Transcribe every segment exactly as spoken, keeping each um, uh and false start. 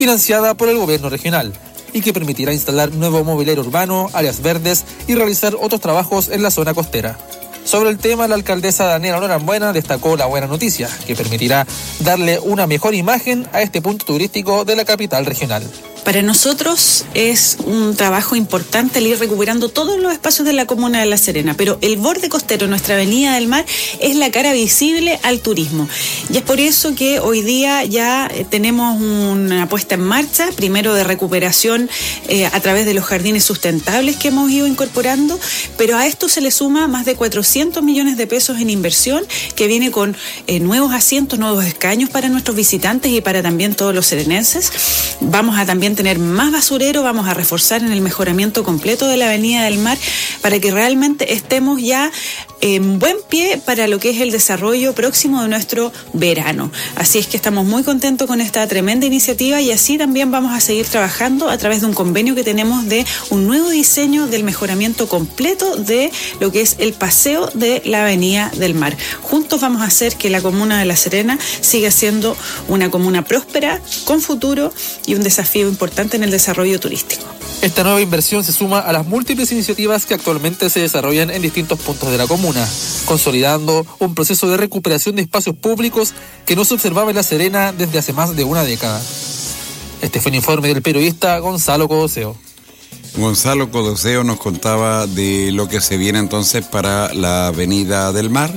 financiada por el gobierno regional, y que permitirá instalar nuevo mobiliario urbano, áreas verdes y realizar otros trabajos en la zona costera. Sobre el tema, la alcaldesa Daniela Norambuena destacó la buena noticia, que permitirá darle una mejor imagen a este punto turístico de la capital regional. Para nosotros es un trabajo importante el ir recuperando todos los espacios de la comuna de La Serena, pero el borde costero, nuestra avenida del mar, es la cara visible al turismo. Y es por eso que hoy día ya tenemos una puesta en marcha, primero de recuperación eh, a través de los jardines sustentables que hemos ido incorporando, pero a esto se le suma más de cuatrocientos millones de pesos en inversión, que viene con eh, nuevos asientos, nuevos escaños para nuestros visitantes y para también todos los serenenses. Vamos a también tener más basurero, vamos a reforzar en el mejoramiento completo de la Avenida del Mar para que realmente estemos ya en buen pie para lo que es el desarrollo próximo de nuestro verano. Así es que estamos muy contentos con esta tremenda iniciativa y así también vamos a seguir trabajando a través de un convenio que tenemos de un nuevo diseño del mejoramiento completo de lo que es el paseo de la Avenida del Mar. Juntos vamos a hacer que la comuna de La Serena siga siendo una comuna próspera, con futuro y un desafío importante en el desarrollo turístico. Esta nueva inversión se suma a las múltiples iniciativas que actualmente se desarrollan en distintos puntos de la comuna, consolidando un proceso de recuperación de espacios públicos que no se observaba en La Serena desde hace más de una década. Este fue un informe del periodista Gonzalo Codoseo. Gonzalo Codoseo nos contaba de lo que se viene entonces para la Avenida del Mar,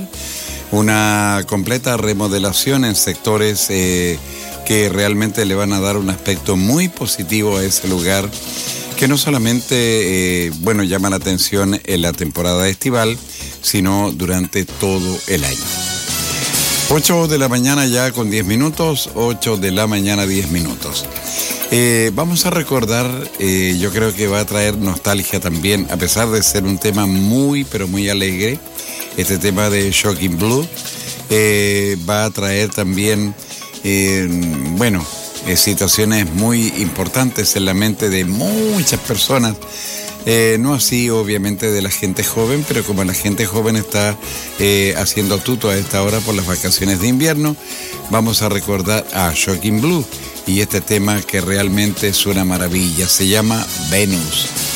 una completa remodelación en sectores eh, que realmente le van a dar un aspecto muy positivo a ese lugar, que no solamente eh, bueno, llama la atención en la temporada estival, sino durante todo el año. ocho de la mañana ya con diez minutos, ocho de la mañana diez minutos. Eh, vamos a recordar, eh, yo creo que va a traer nostalgia también, a pesar de ser un tema muy, pero muy alegre, este tema de Shocking Blue, eh, va a traer también, eh, bueno, Eh, situaciones muy importantes en la mente de muchas personas, eh, no así obviamente de la gente joven, pero como la gente joven está eh, haciendo tuto a esta hora por las vacaciones de invierno, vamos a recordar a Shocking Blue y este tema que realmente es una maravilla, se llama Venus.